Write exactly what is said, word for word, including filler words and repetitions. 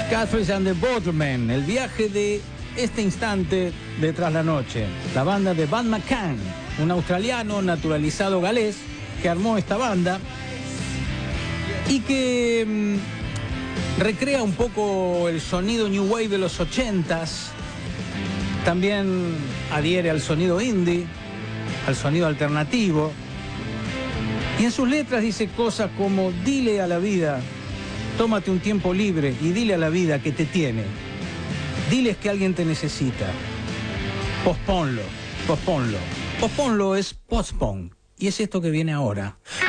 Catfish and the Boatmen, el viaje de este instante de Tras la Noche. La banda de Van McCann, un australiano naturalizado galés que armó esta banda y que mmm, recrea un poco el sonido New Wave de los ochentas. También adhiere al sonido indie, al sonido alternativo. Y en sus letras dice cosas como: dile a la vida, tómate un tiempo libre y dile a la vida que te tiene. Diles que alguien te necesita. Posponlo, posponlo. Posponlo es postpone. Y es esto que viene ahora.